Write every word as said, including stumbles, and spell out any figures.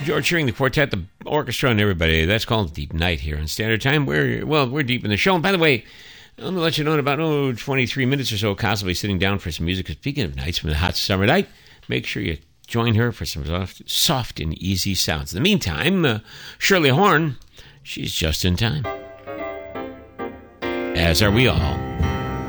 George Shearing, the quartet, the orchestra, and everybody. That's called Deep Night here on Standard Time. We're, well, we're deep in the show. And by the way, let me let you know in about, oh, twenty-three minutes or so, Kaz will be sitting down for some music. Speaking of nights from the hot summer night, make sure you join her for some soft, soft and easy sounds. In the meantime, uh, Shirley Horn, she's just in time. As are we all.